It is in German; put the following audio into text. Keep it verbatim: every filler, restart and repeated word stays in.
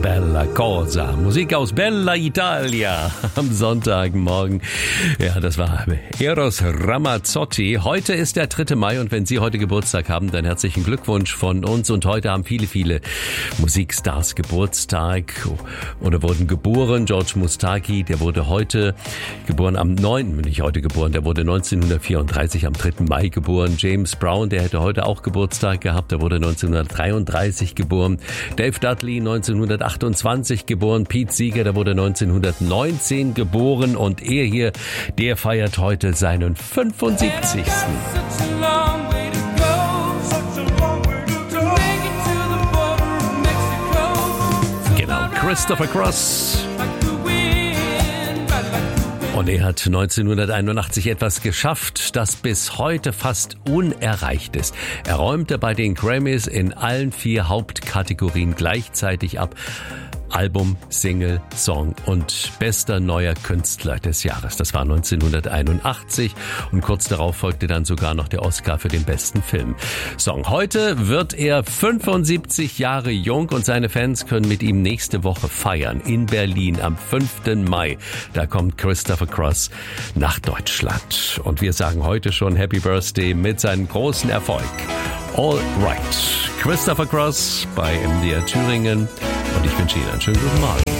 Bella Cosa. Musik aus Bella Italia am Sonntagmorgen. Ja, das war Eros Ramazzotti. Heute ist der dritte Mai und wenn Sie heute Geburtstag haben, dann herzlichen Glückwunsch von uns. Und heute haben viele, viele Musikstars Geburtstag oder wurden geboren. George Mustaki, der wurde heute geboren am neunten nicht heute geboren, der wurde neunzehnhundertvierunddreißig am dritten Mai geboren. James Brown, der hätte heute auch Geburtstag gehabt, der wurde neunzehnhundertdreiunddreißig geboren. Dave Dudley, neunzehnhundertachtundzwanzig geboren. Pete Seeger, der wurde neunzehnhundertneunzehn geboren und er hier, der feiert heute seinen fünfundsiebzigsten Genau, Christopher Cross. Und er hat neunzehnhunderteinundachtzig etwas geschafft, das bis heute fast unerreicht ist. Er räumte bei den Grammys in allen vier Hauptkategorien gleichzeitig ab. Album, Single, Song und bester neuer Künstler des Jahres. Das war neunzehnhunderteinundachtzig und kurz darauf folgte dann sogar noch der Oscar für den besten Film. Song. Heute wird er fünfundsiebzig Jahre jung und seine Fans können mit ihm nächste Woche feiern in Berlin am fünften Mai. Da kommt Christopher Cross nach Deutschland. Und wir sagen heute schon Happy Birthday mit seinem großen Erfolg. All Right. Christopher Cross bei M D R Thüringen. Und ich wünsche Ihnen einen schönen guten Morgen.